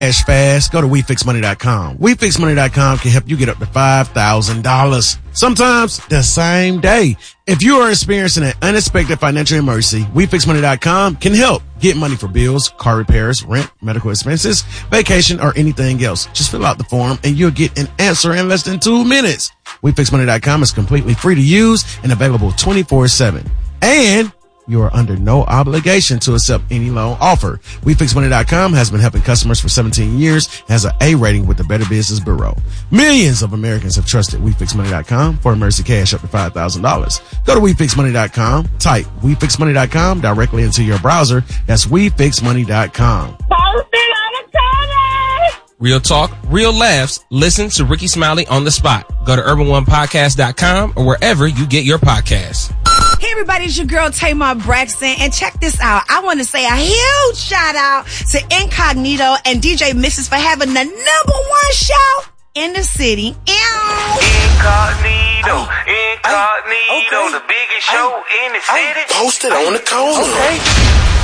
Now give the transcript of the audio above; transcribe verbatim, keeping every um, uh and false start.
Cash fast, go to we fix money dot com. we fix money dot com can help you get up to five thousand dollars. Sometimes the same day. If you are experiencing an unexpected financial emergency, we fix money dot com can help. Get money for bills, car repairs, rent, medical expenses, vacation, or anything else. Just fill out the form and you'll get an answer in less than two minutes. we fix money dot com is completely free to use and available twenty-four seven. And you are under no obligation to accept any loan offer. we fix money dot com has been helping customers for seventeen years and has an A rating with the Better Business Bureau. Millions of Americans have trusted we fix money dot com for emergency cash up to five thousand dollars. Go to we fix money dot com, type we fix money dot com directly into your browser. That's we fix money dot com. Real talk, real laughs. Listen to Ricky Smiley on the spot. Go to urban one podcast dot com or wherever you get your podcasts. Hey everybody, it's your girl Tamar Braxton, and check this out. I want to say a huge shout out to Incognito and D J Missus for having the number one show in the city. Incognito, Incognito, okay. the biggest show in the city. Posted on the corner. Okay.